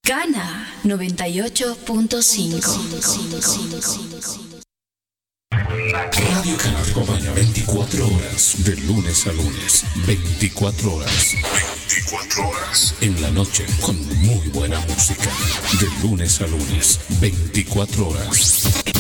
Gana 98.5. Radio Cana te acompaña 24 horas, de lunes a lunes. 24 horas. 24 horas. En la noche, con muy buena música. De lunes a lunes. 24 horas.